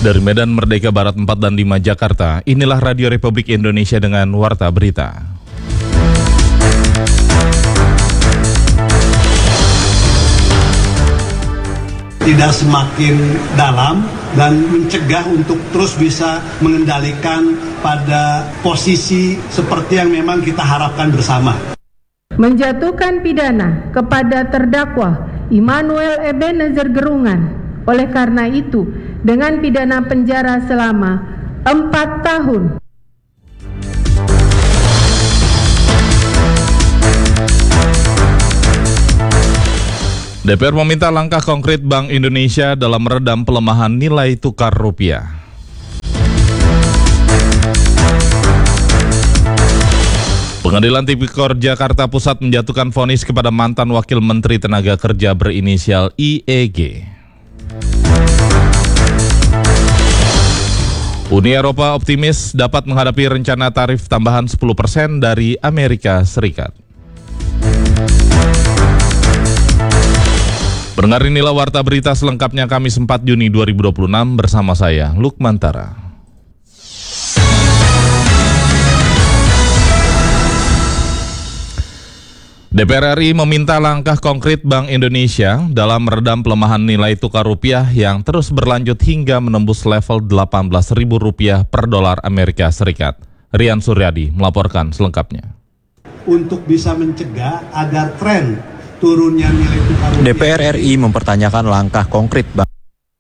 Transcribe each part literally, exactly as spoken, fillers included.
Dari Medan Merdeka Barat empat dan lima Jakarta, inilah Radio Republik Indonesia dengan Warta Berita. Tidak semakin dalam dan mencegah untuk terus bisa mengendalikan pada posisi seperti yang memang kita harapkan bersama. Menjatuhkan pidana kepada terdakwa Immanuel Ebenezer Gerungan. Oleh karena itu, dengan pidana penjara selama empat tahun. D P R meminta langkah konkret Bank Indonesia dalam meredam pelemahan nilai tukar rupiah. Pengadilan Tipikor Jakarta Pusat menjatuhkan vonis kepada mantan Wakil Menteri Tenaga Kerja berinisial I E G. Uni Eropa optimis dapat menghadapi rencana tarif tambahan sepuluh persen dari Amerika Serikat. Pendengar, inilah Warta Berita selengkapnya Kamis empat Juni dua ribu dua puluh enam bersama saya, Lukman Tara. D P R R I meminta langkah konkret Bank Indonesia dalam meredam pelemahan nilai tukar rupiah yang terus berlanjut hingga menembus level delapan belas ribu rupiah per dolar Amerika Serikat. Rian Suryadi melaporkan selengkapnya. Untuk bisa mencegah agar tren turunnya nilai tukar rupiah. D P R R I mempertanyakan langkah konkret Bank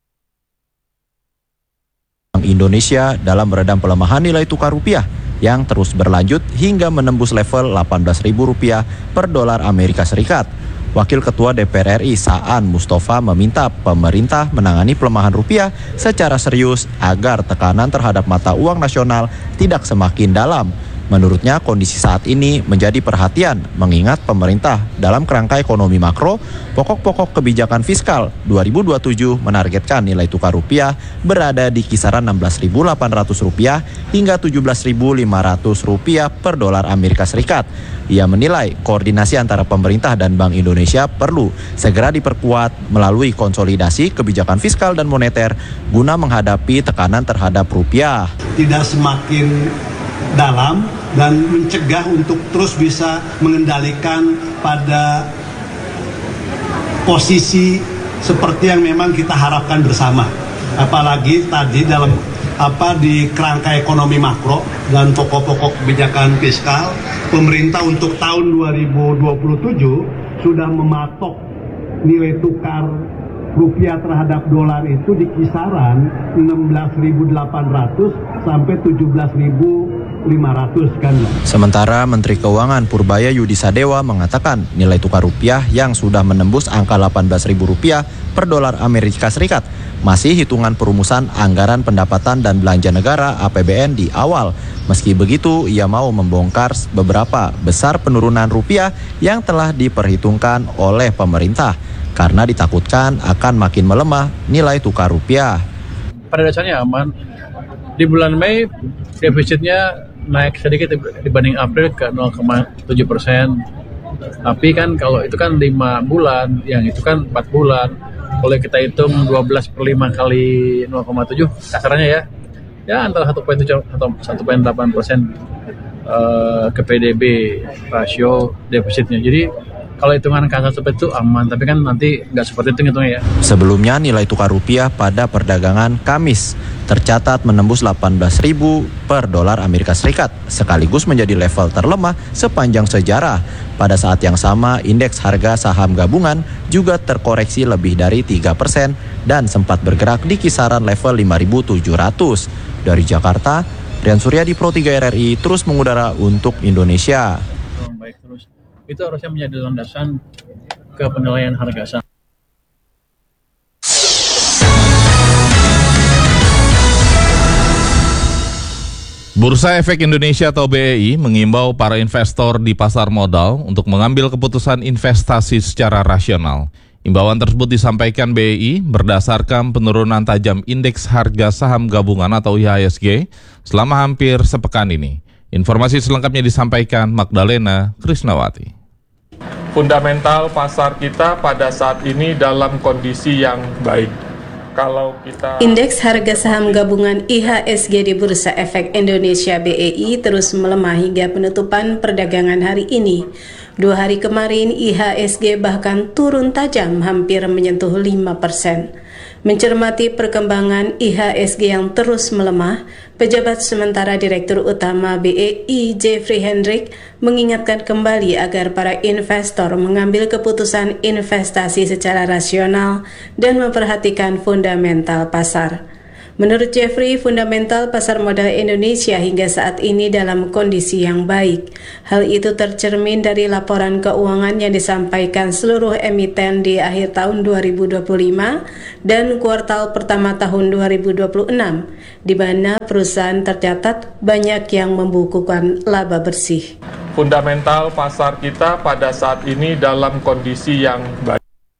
Indonesia dalam meredam pelemahan nilai tukar rupiah yang terus berlanjut hingga menembus level delapan belas ribu rupiah per dolar Amerika Serikat. Wakil Ketua D P R R I Saan Mustafa meminta pemerintah menangani pelemahan rupiah secara serius agar tekanan terhadap mata uang nasional tidak semakin dalam. Menurutnya kondisi saat ini menjadi perhatian mengingat pemerintah dalam kerangka ekonomi makro, pokok-pokok kebijakan fiskal dua ribu dua puluh tujuh menargetkan nilai tukar rupiah berada di kisaran enam belas ribu delapan ratus rupiah hingga tujuh belas ribu lima ratus rupiah per dolar Amerika Serikat. Ia menilai koordinasi antara pemerintah dan Bank Indonesia perlu segera diperkuat melalui konsolidasi kebijakan fiskal dan moneter guna menghadapi tekanan terhadap rupiah. Tidak semakin dalam dan mencegah untuk terus bisa mengendalikan pada posisi seperti yang memang kita harapkan bersama. Apalagi tadi dalam apa di kerangka ekonomi makro dan pokok-pokok kebijakan fiskal, pemerintah untuk tahun dua ribu dua puluh tujuh sudah mematok nilai tukar rupiah terhadap dolar itu di kisaran enam belas ribu delapan ratus sampai tujuh belas ribu lima ratus kan. Sementara Menteri Keuangan Purbaya Yudisadewa mengatakan nilai tukar rupiah yang sudah menembus angka delapan belas ribu rupiah per dolar Amerika Serikat masih hitungan perumusan anggaran pendapatan dan belanja negara A P B N di awal. Meski begitu, ia mau membongkar beberapa besar penurunan rupiah yang telah diperhitungkan oleh pemerintah karena ditakutkan akan makin melemah nilai tukar rupiah. Pada dasarnya aman. Di bulan Mei defisitnya naik sedikit dibanding April ke nol koma tujuh persen. Tapi kan kalau itu kan lima bulan, yang itu kan empat bulan. Kalau kita hitung dua belas per lima kali nol koma tujuh, kasarannya ya, ya antara satu koma tujuh atau satu koma delapan persen uh, ke P D B rasio defisitnya. Jadi kalau hitungan kasar seperti itu aman, tapi kan nanti nggak seperti itu hitungnya ya. Sebelumnya nilai tukar rupiah pada perdagangan Kamis tercatat menembus delapan belas ribu per dolar Amerika Serikat, sekaligus menjadi level terlemah sepanjang sejarah. Pada saat yang sama, indeks harga saham gabungan juga terkoreksi lebih dari tiga persen dan sempat bergerak di kisaran level lima ribu tujuh ratus. Dari Jakarta, Rian Suryadi Pro tiga R R I terus mengudara untuk Indonesia. Baik terus. Itu harusnya menjadi landasan ke penilaian harga saham. Bursa Efek Indonesia atau B E I mengimbau para investor di pasar modal untuk mengambil keputusan investasi secara rasional. Imbauan tersebut disampaikan B E I berdasarkan penurunan tajam indeks harga saham gabungan atau I H S G selama hampir sepekan ini. Informasi selengkapnya disampaikan Magdalena Krisnawati. Fundamental pasar kita pada saat ini dalam kondisi yang baik. kalau kita Indeks harga saham gabungan I H S G di Bursa Efek Indonesia B E I terus melemah hingga penutupan perdagangan hari ini. Dua hari kemarin I H S G bahkan turun tajam hampir menyentuh lima persen. Mencermati perkembangan I H S G yang terus melemah, pejabat sementara Direktur Utama B E I Jeffrey Hendrick mengingatkan kembali agar para investor mengambil keputusan investasi secara rasional dan memperhatikan fundamental pasar. Menurut Jeffrey, fundamental pasar modal Indonesia hingga saat ini dalam kondisi yang baik. Hal itu tercermin dari laporan keuangan yang disampaikan seluruh emiten di akhir tahun dua ribu dua puluh lima dan kuartal pertama tahun dua ribu dua puluh enam, di mana perusahaan tercatat banyak yang membukukan laba bersih. Fundamental pasar kita pada saat ini dalam kondisi yang baik.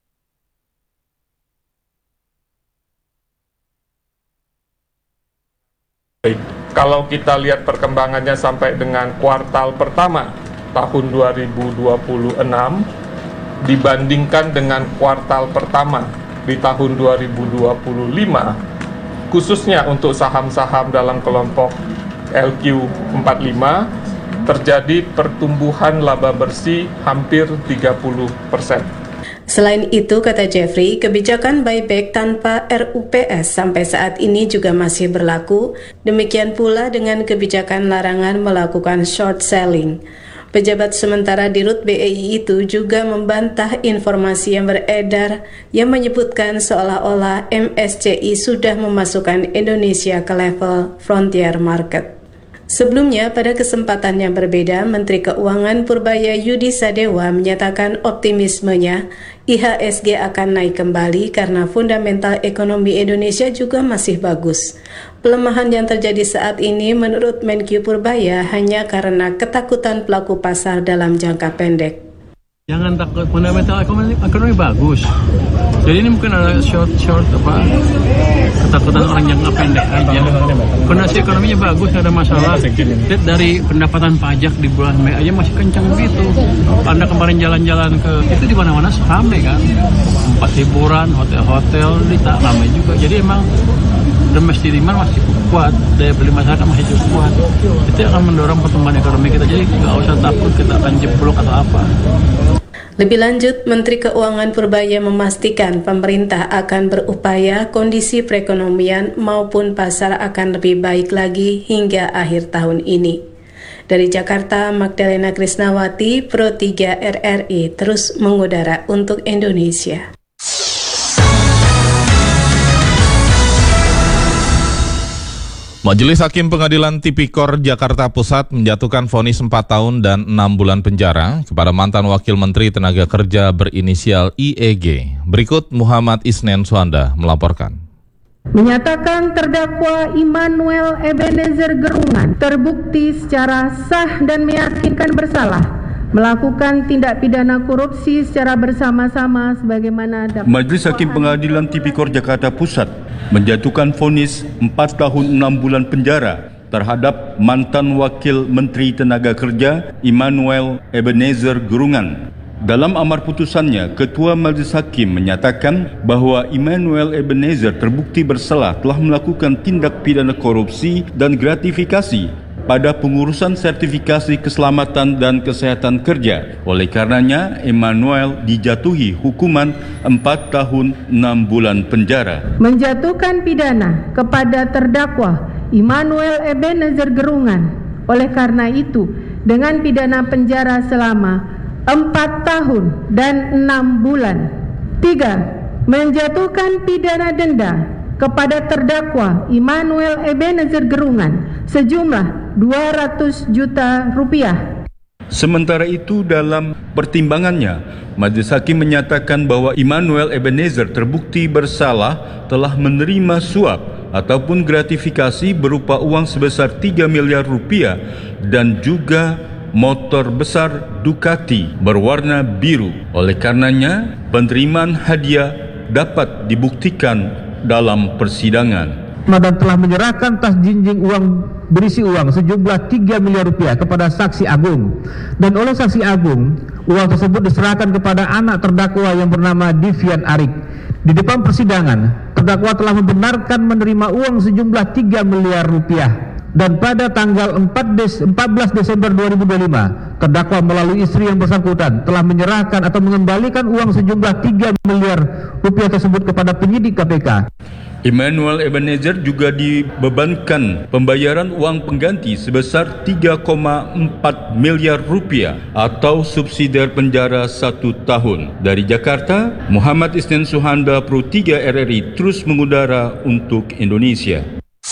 Kalau kita lihat perkembangannya sampai dengan kuartal pertama tahun dua ribu dua puluh enam dibandingkan dengan kuartal pertama di tahun dua ribu dua puluh lima, khususnya untuk saham-saham dalam kelompok L Q empat puluh lima, terjadi pertumbuhan laba bersih hampir tiga puluh persen. Selain itu, kata Jeffrey, kebijakan buyback tanpa R U P S sampai saat ini juga masih berlaku, demikian pula dengan kebijakan larangan melakukan short selling. Pejabat sementara di Rut B E I itu juga membantah informasi yang beredar yang menyebutkan seolah-olah M S C I sudah memasukkan Indonesia ke level frontier market. Sebelumnya, pada kesempatan yang berbeda, Menteri Keuangan Purbaya Yudi Sadewa menyatakan optimismenya I H S G akan naik kembali karena fundamental ekonomi Indonesia juga masih bagus. Pelemahan yang terjadi saat ini menurut Menkyu Purbaya hanya karena ketakutan pelaku pasar dalam jangka pendek. Jangan takut, fundamental ekonomi, ekonomi bagus. Jadi ini mungkin ada short-short apa ketakutan orang jangka pendek aja. Kondisi ekonominya bagus, nggak ada masalah. Lihat dari pendapatan pajak di bulan Mei aja masih kencang begitu. Anda kemarin jalan-jalan ke itu di mana-mana ramai kan, tempat hiburan, hotel-hotel, kita ramai juga. Jadi emang domestic demand masih kuat, daya beli masyarakat masih cukup kuat. Itu akan mendorong pertumbuhan ekonomi kita. Jadi nggak usah takut kita akan jeblok atau apa. Lebih lanjut, Menteri Keuangan Purbaya memastikan pemerintah akan berupaya kondisi perekonomian maupun pasar akan lebih baik lagi hingga akhir tahun ini. Dari Jakarta, Magdalena Krisnawati, Pro tiga R R I terus mengudara untuk Indonesia. Majelis Hakim Pengadilan Tipikor Jakarta Pusat menjatuhkan vonis empat tahun dan enam bulan penjara kepada mantan Wakil Menteri Tenaga Kerja berinisial I E G. Berikut Muhammad Isnen Suanda melaporkan. Menyatakan terdakwa Immanuel Ebenezer Gerungan terbukti secara sah dan meyakinkan bersalah melakukan tindak pidana korupsi secara bersama-sama sebagaimana dapat. Majelis Hakim Pengadilan Tipikor Jakarta Pusat menjatuhkan vonis empat tahun enam bulan penjara terhadap mantan Wakil Menteri Tenaga Kerja Immanuel Ebenezer Gerungan. Dalam amar putusannya, Ketua Majelis Hakim menyatakan bahwa Immanuel Ebenezer terbukti bersalah telah melakukan tindak pidana korupsi dan gratifikasi pada pengurusan sertifikasi keselamatan dan kesehatan kerja. Oleh karenanya, Immanuel dijatuhi hukuman empat tahun enam bulan penjara. Menjatuhkan pidana kepada terdakwa Immanuel Ebenezer Gerungan. Oleh karena itu, dengan pidana penjara selama empat tahun dan enam bulan. Tiga, menjatuhkan pidana denda kepada terdakwa Immanuel Ebenezer Gerungan sejumlah dua ratus juta rupiah. Sementara itu, dalam pertimbangannya, Majelis Hakim menyatakan bahwa Immanuel Ebenezer terbukti bersalah telah menerima suap ataupun gratifikasi berupa uang sebesar tiga miliar rupiah dan juga motor besar Ducati berwarna biru. Oleh karenanya, penerimaan hadiah dapat dibuktikan dalam persidangan. Dan telah menyerahkan tas jinjing uang berisi uang sejumlah tiga miliar rupiah kepada saksi Agung, dan oleh saksi Agung uang tersebut diserahkan kepada anak terdakwa yang bernama Divian Arik. Di depan persidangan, terdakwa terdakwa telah membenarkan menerima uang sejumlah tiga miliar rupiah. Dan pada tanggal empat belas Desember dua ribu dua puluh lima, terdakwa melalui istri yang bersangkutan telah menyerahkan atau mengembalikan uang sejumlah tiga miliar rupiah tersebut kepada penyidik K P K. Immanuel Ebenezer juga dibebankan pembayaran uang pengganti sebesar tiga koma empat miliar rupiah atau subsidiar penjara satu tahun. Dari Jakarta, Muhammad Isnin Suhanda, Pro tiga R R I terus mengudara untuk Indonesia.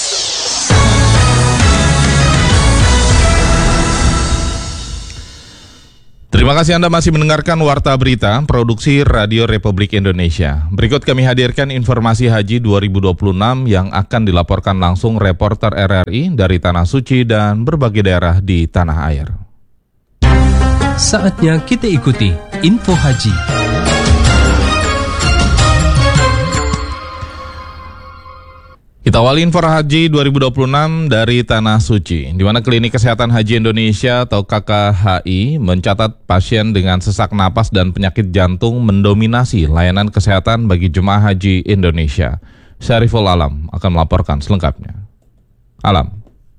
Terima kasih Anda masih mendengarkan Warta Berita, produksi Radio Republik Indonesia. Berikut kami hadirkan informasi Haji dua ribu dua puluh enam yang akan dilaporkan langsung reporter R R I dari Tanah Suci dan berbagai daerah di tanah air. Saatnya kita ikuti Info Haji. Kita awali Info Haji dua ribu dua puluh enam dari Tanah Suci, di mana Klinik Kesehatan Haji Indonesia atau K K H I mencatat pasien dengan sesak napas dan penyakit jantung mendominasi layanan kesehatan bagi jemaah haji Indonesia. Syariful Alam akan melaporkan selengkapnya. Alam.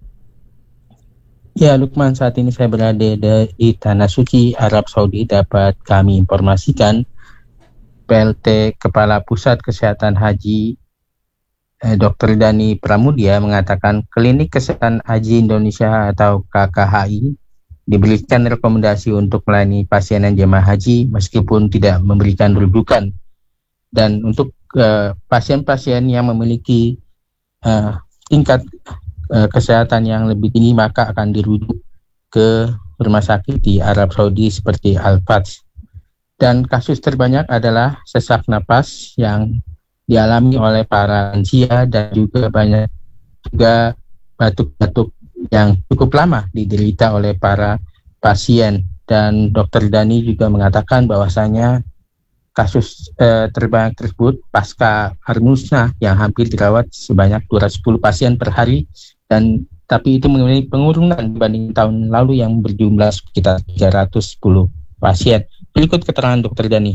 Ya, Lukman, saat ini saya berada di Tanah Suci, Arab Saudi. Dapat kami informasikan P L T Kepala Pusat Kesehatan Haji Dokter Dani Pramudia mengatakan Klinik Kesehatan Haji Indonesia atau K K H I diberikan rekomendasi untuk melayani pasien dan jemaah haji meskipun tidak memberikan rujukan. Dan untuk uh, pasien-pasien yang memiliki uh, tingkat uh, kesehatan yang lebih tinggi maka akan dirujuk ke rumah sakit di Arab Saudi seperti Al-Fatih. Dan kasus terbanyak adalah sesak napas yang dialami oleh para lansia dan juga banyak juga batuk-batuk yang cukup lama diderita oleh para pasien. Dan Dokter Dani juga mengatakan bahwasanya kasus eh, terbanyak tersebut pasca Armusna yang hampir dirawat sebanyak dua ratus sepuluh pasien per hari, dan tapi itu mengalami penurunan dibanding tahun lalu yang berjumlah sekitar tiga ratus sepuluh pasien. Berikut keterangan Dokter Dani.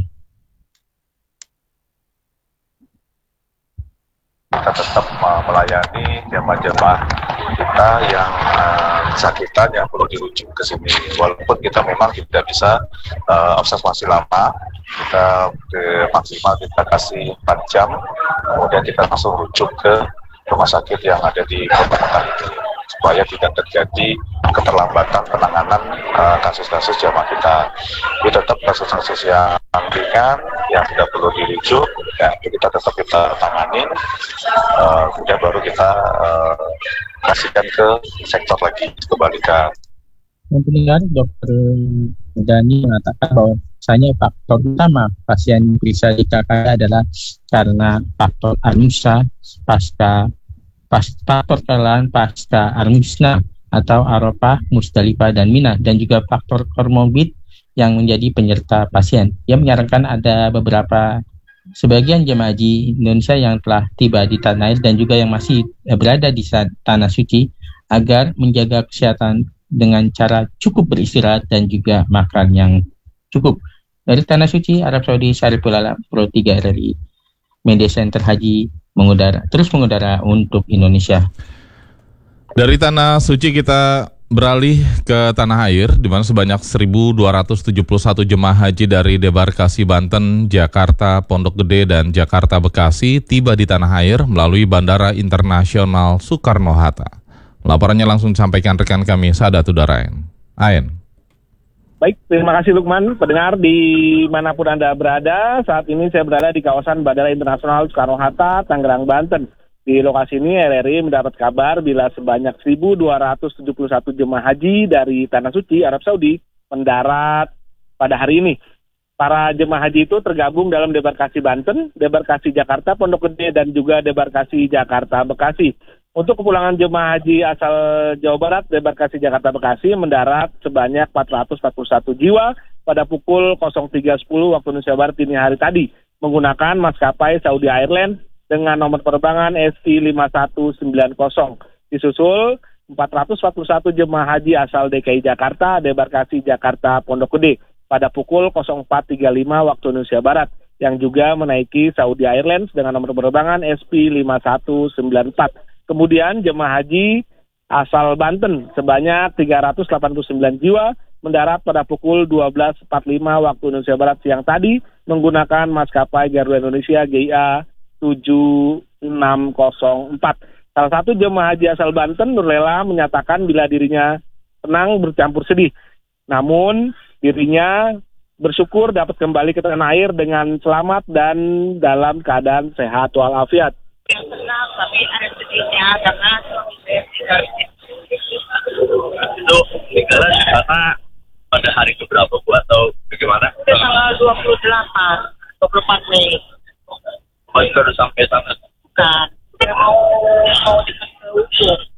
Kita tetap uh, melayani jemaah-jemaah kita yang uh, kesakitan yang perlu dirujuk ke sini. Walaupun kita memang tidak bisa uh, observasi lama, kita ke maksimal kita kasih empat jam, kemudian kita langsung rujuk ke rumah sakit yang ada di Kota Mekah ini, supaya tidak terjadi keterlambatan penanganan uh, kasus-kasus jamaah kita. Jadi tetap kasus-kasus yang ringan, yang tidak perlu dirujuk, ya itu kita tetap kita tangani, uh, kemudian baru kita uh, kasihkan ke sektor lagi, kebalikan. Yang pendengar, Dokter Dani mengatakan bahwa misalnya faktor utama pasien periksa di K K H adalah karena faktor Armusna pasca pas, faktor kelelahan pasca Armusna atau Arafah, Musdalifah, dan Mina, dan juga faktor komorbid yang menjadi penyerta pasien. Ia menyarankan ada beberapa sebagian jemaah haji Indonesia yang telah tiba di tanah air dan juga yang masih berada di Tanah Suci agar menjaga kesehatan dengan cara cukup beristirahat dan juga makan yang cukup. Dari Tanah Suci, Arab Saudi, Syariful Alam, Pro tiga R R I, Media Center Haji mengudara, terus mengudara untuk Indonesia. Dari Tanah Suci kita beralih ke tanah air, di mana sebanyak seribu dua ratus tujuh puluh satu jemaah haji dari debarkasi Banten, Jakarta, Pondok Gede, dan Jakarta Bekasi tiba di tanah air melalui Bandara Internasional Soekarno-Hatta. Laporannya langsung disampaikan rekan kami, Sadat Udarain. Ain. Baik, terima kasih Lukman. Pendengar di manapun Anda berada, saat ini saya berada di kawasan Bandara Internasional Soekarno-Hatta, Tangerang, Banten. Di lokasi ini R R I mendapat kabar bila sebanyak seribu dua ratus tujuh puluh satu jemaah haji dari Tanah Suci, Arab Saudi, mendarat pada hari ini. Para jemaah haji itu tergabung dalam debarkasi Banten, debarkasi Jakarta, Pondok Gede, dan juga debarkasi Jakarta Bekasi. Untuk kepulangan jemaah haji asal Jawa Barat, debarkasi Jakarta Bekasi mendarat sebanyak empat ratus empat puluh satu jiwa pada pukul tiga sepuluh waktu Indonesia Barat dini hari tadi menggunakan maskapai Saudi Airlines dengan nomor penerbangan S T lima satu sembilan nol. Disusul empat ratus empat puluh satu jemaah haji asal D K I Jakarta, debarkasi Jakarta Pondok Gede pada pukul empat tiga puluh lima waktu Indonesia Barat. yang juga menaiki Saudi Airlines dengan nomor penerbangan S P lima satu sembilan empat. Kemudian jemaah haji asal Banten sebanyak tiga ratus delapan puluh sembilan jiwa mendarat pada pukul dua belas empat puluh lima waktu Indonesia Barat siang tadi menggunakan maskapai Garuda Indonesia G I A tujuh enam nol empat. Salah satu jemaah haji asal Banten, Nurlela, menyatakan bila dirinya tenang bercampur sedih. Namun dirinya bersyukur dapat kembali ke tanah air dengan selamat dan dalam keadaan sehat walafiat. Yang tenang, tapi ada sedihnya karena suami saya tinggal itu negara karena pada hari keberapa Bu atau bagaimana? Tanggal dua puluh delapan, dua puluh empat Mei. Oh, baru sampai sana? Bukan, dia mau mau dikasih hukum.